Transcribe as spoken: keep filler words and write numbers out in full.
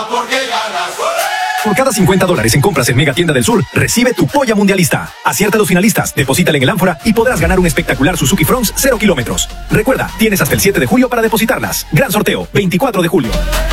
porque ganas. Por cada cincuenta dólares en compras en Mega Tienda del Sur, recibe tu polla mundialista. Acierta a los finalistas, deposítale en el ánfora y podrás ganar un espectacular Suzuki Fronx cero kilómetros. Recuerda, tienes hasta el siete de julio para depositarlas. Gran sorteo, veinticuatro de julio.